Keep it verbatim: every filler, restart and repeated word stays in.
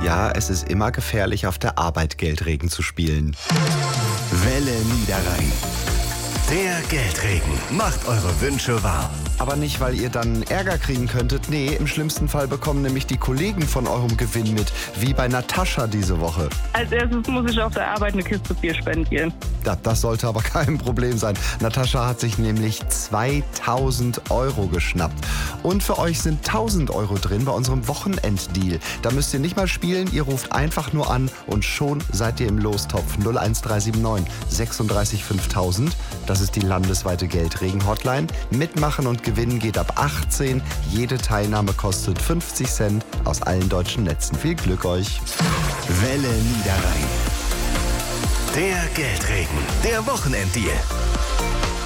Ja, es ist immer gefährlich, auf der Arbeit Geldregen zu spielen. Welle Niederrhein. Der Geldregen macht eure Wünsche wahr. Aber nicht, weil ihr dann Ärger kriegen könntet. Nee, im schlimmsten Fall bekommen nämlich die Kollegen von eurem Gewinn mit. Wie bei Natascha diese Woche. Als erstes muss ich auf der Arbeit eine Kiste Bier spendieren. Ja, das sollte aber kein Problem sein. Natascha hat sich nämlich zweitausend Euro geschnappt. Und für euch sind tausend Euro drin bei unserem Wochenenddeal. Da müsst ihr nicht mal spielen, ihr ruft einfach nur an und schon seid ihr im Lostopf. null eins drei sieben neun sechsunddreißig fünftausend. Das ist die landesweite Geldregen-Hotline. Mitmachen und gewinnen geht ab achtzehn. Jede Teilnahme kostet fünfzig Cent aus allen deutschen Netzen. Viel Glück euch. Welle Niederrhein. Der Geldregen, der Wochenenddeal.